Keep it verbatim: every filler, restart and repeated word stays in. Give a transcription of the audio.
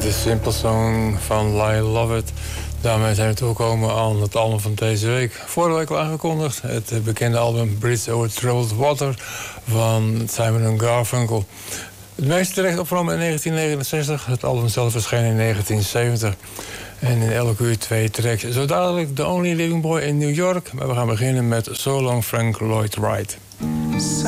de Simple Song van Lyle Lovett. Daarmee zijn we toegekomen aan het album van deze week. Vorige week al aangekondigd. Het bekende album Bridge Over Troubled Water van Simon en Garfunkel. Het meeste terecht opgenomen in negentien negenenzestig. Het album zelf verscheen in negentien zeventig. En in elk uur twee tracks. Zo dadelijk The Only Living Boy in New York. Maar we gaan beginnen met So Long Frank Lloyd Wright.